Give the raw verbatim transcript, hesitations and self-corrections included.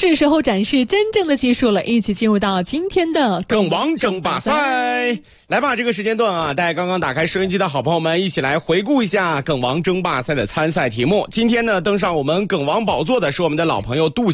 是时候展示真正的技术了，一起进入到今天的梗王争霸赛。来吧，这个时间段啊，大家刚刚打开收音机的好朋友们，一起来回顾一下梗王争霸赛的参赛题目。今天呢，登上我们梗王宝座的是我们的老朋友杜